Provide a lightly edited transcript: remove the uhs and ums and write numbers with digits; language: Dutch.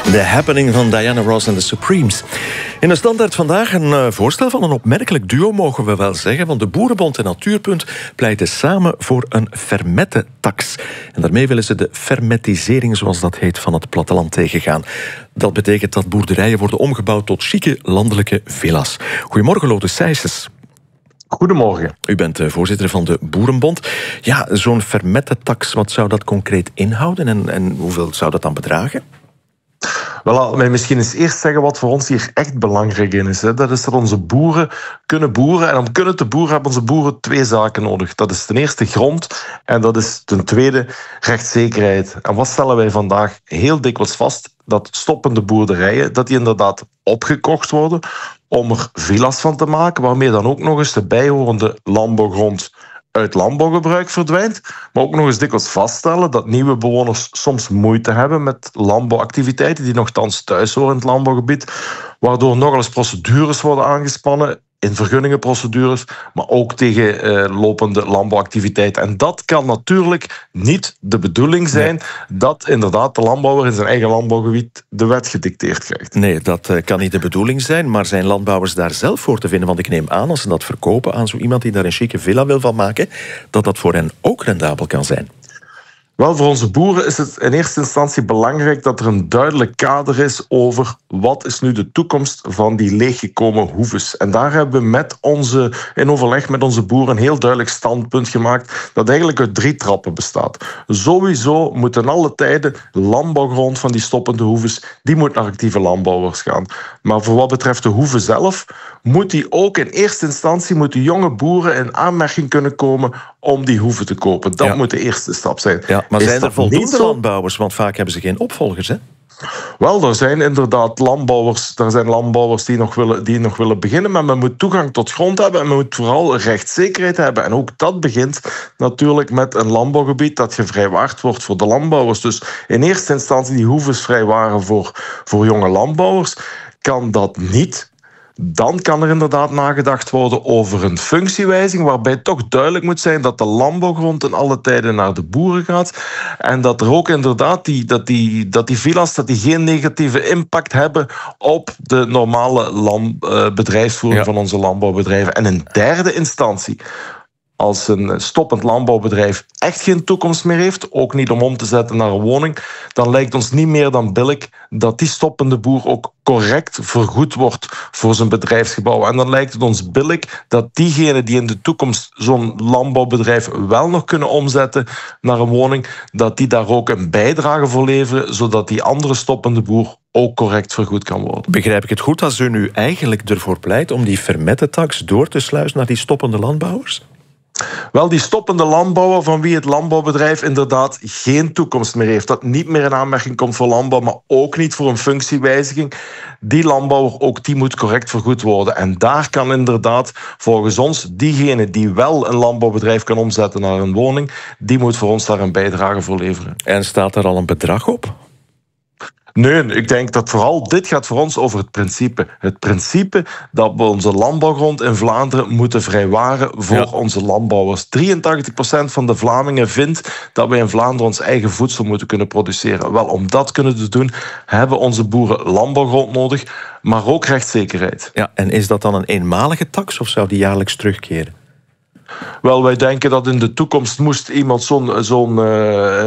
De Happening van Diana Ross en de Supremes. In de Standaard vandaag een voorstel van een opmerkelijk duo, mogen we wel zeggen. Want de Boerenbond en Natuurpunt pleiten samen voor een fermettentax. En daarmee willen ze de fermetisering, zoals dat heet, van het platteland tegengaan. Dat betekent dat boerderijen worden omgebouwd tot chique landelijke villa's. Goedemorgen, Lotte Sijsses. Goedemorgen. U bent voorzitter van de Boerenbond. Ja, zo'n fermettentax, wat zou dat concreet inhouden en hoeveel zou dat dan bedragen? Wel, laat mij misschien eens eerst zeggen wat voor ons hier echt belangrijk in is. Dat is dat onze boeren kunnen boeren. En om kunnen te boeren hebben onze boeren twee zaken nodig. Dat is ten eerste grond en dat is ten tweede rechtszekerheid. En wat stellen wij vandaag heel dikwijls vast? Dat stoppende boerderijen, dat die inderdaad opgekocht worden om er villa's van te maken, waarmee dan ook nog eens de bijhorende landbouwgrond uit landbouwgebruik verdwijnt, maar ook nog eens dikwijls vaststellen dat nieuwe bewoners soms moeite hebben met landbouwactiviteiten die nogthans thuis horen in het landbouwgebied, waardoor nogal eens procedures worden aangespannen, in vergunningenprocedures, maar ook tegen lopende landbouwactiviteiten. En dat kan natuurlijk niet de bedoeling zijn dat inderdaad de landbouwer in zijn eigen landbouwgebied de wet gedicteerd krijgt. Nee, dat kan niet de bedoeling zijn, maar zijn landbouwers daar zelf voor te vinden? Want ik neem aan, als ze dat verkopen aan zo iemand die daar een chique villa wil van maken, dat dat voor hen ook rendabel kan zijn. Wel, voor onze boeren is het in eerste instantie belangrijk dat er een duidelijk kader is over wat is nu de toekomst van die leeggekomen hoeves. En daar hebben we in overleg met onze boeren een heel duidelijk standpunt gemaakt dat eigenlijk uit 3 trappen bestaat. Sowieso moet ten alle tijden landbouwgrond van die stoppende hoeves, die moet naar actieve landbouwers gaan. Maar voor wat betreft de hoeve zelf, moet die ook in eerste instantie moeten jonge boeren in aanmerking kunnen komen om die hoeve te kopen. Dat moet de eerste stap zijn. Ja, maar zijn er voldoende landbouwers? Want vaak hebben ze geen opvolgers, hè? Wel, er zijn inderdaad landbouwers die nog willen beginnen, maar men moet toegang tot grond hebben en men moet vooral rechtszekerheid hebben. En ook dat begint natuurlijk met een landbouwgebied dat gevrijwaard wordt voor de landbouwers. Dus in eerste instantie die hoeves vrijwaren voor jonge landbouwers. Kan dat niet, dan kan er inderdaad nagedacht worden over een functiewijziging, waarbij toch duidelijk moet zijn dat de landbouwgrond in alle tijden naar de boeren gaat en dat er ook inderdaad die villa's geen negatieve impact hebben op de normale bedrijfsvoering van onze landbouwbedrijven. En in derde instantie, als een stoppend landbouwbedrijf echt geen toekomst meer heeft, ook niet om te zetten naar een woning, dan lijkt ons niet meer dan billig dat die stoppende boer ook correct vergoed wordt voor zijn bedrijfsgebouw. En dan lijkt het ons billig dat diegenen die in de toekomst zo'n landbouwbedrijf wel nog kunnen omzetten naar een woning, dat die daar ook een bijdrage voor leveren, zodat die andere stoppende boer ook correct vergoed kan worden. Begrijp ik het goed als u nu eigenlijk ervoor pleit om die fermettentax door te sluizen naar die stoppende landbouwers? Wel, die stoppende landbouwer van wie het landbouwbedrijf inderdaad geen toekomst meer heeft, dat niet meer in aanmerking komt voor landbouw, maar ook niet voor een functiewijziging, die landbouwer ook die moet correct vergoed worden. En daar kan inderdaad volgens ons diegene die wel een landbouwbedrijf kan omzetten naar een woning, die moet voor ons daar een bijdrage voor leveren. En staat er al een bedrag op? Nee, ik denk dat vooral dit gaat voor ons over het principe. Het principe dat we onze landbouwgrond in Vlaanderen moeten vrijwaren voor onze landbouwers. 83% van de Vlamingen vindt dat we in Vlaanderen ons eigen voedsel moeten kunnen produceren. Wel, om dat kunnen te doen, hebben onze boeren landbouwgrond nodig, maar ook rechtszekerheid. Ja, en is dat dan een eenmalige tax of zou die jaarlijks terugkeren? Wel, wij denken dat in de toekomst moest iemand zo'n